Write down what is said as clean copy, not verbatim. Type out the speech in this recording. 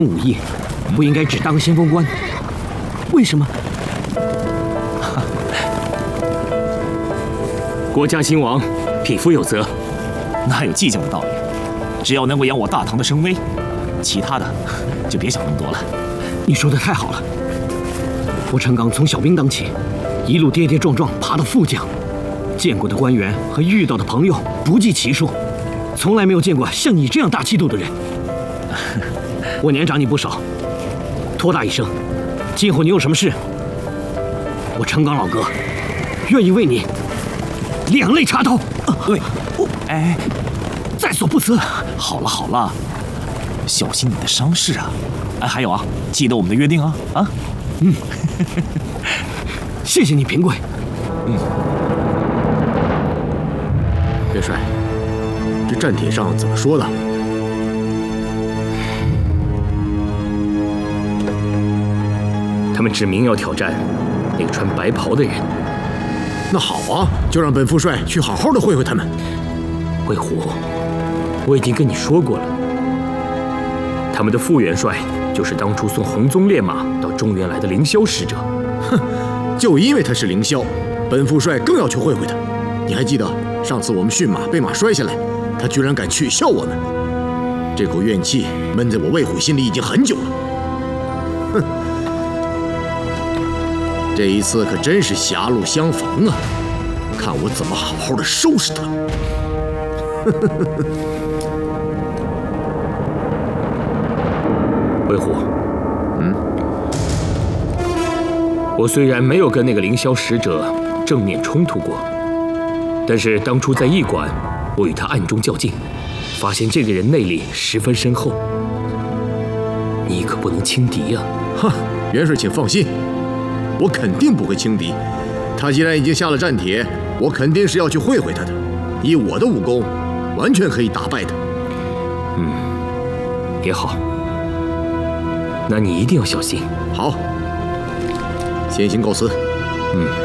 武艺，不应该只当个先锋官。为什么？ 国家兴亡，匹夫有责。 哪有计较的道理？只要能够扬我大唐的声威，其他的就别想那么多了。 你说的太好了。我陈刚从小兵当起，一路跌跌撞撞爬到副将，见过的官员和遇到的朋友不计其数，从来没有见过像你这样大气度的人。我年长你不少，托大一声，今后你有什么事，我陈刚老哥愿意为你两肋插刀。 对，哎， 在所不辞。 好了好了，小心你的伤势啊！哎，还有啊，记得我们的约定啊！啊， 谢谢你，平贵。 元帅，这战帖上怎么说的？ 他们指明要挑战那个穿白袍的人。 那好啊，就让本副帅去好好的会会他们。 魏虎，我已经跟你说过了，他们的副元帅就是当初送红鬃烈马到中原来的凌霄使者。 哼，就因为他是凌霄，本副帅更要去会会他。你还记得上次我们驯马被马摔下来，他居然敢取笑我们？这口怨气闷在我魏虎心里已经很久了。哼，这一次可真是狭路相逢啊！看我怎么好好的收拾他！ 魏虎，我虽然没有跟那个凌霄使者正面冲突过，但是当初在驿馆，我与他暗中较劲，发现这个人内力十分深厚，你可不能轻敌呀！ 哈，元帅请放心，我肯定不会轻敌。他既然已经下了战帖，我肯定是要去会会他的。以我的武功，完全可以打败他。 也好，那你一定要小心。 好，先行告辞。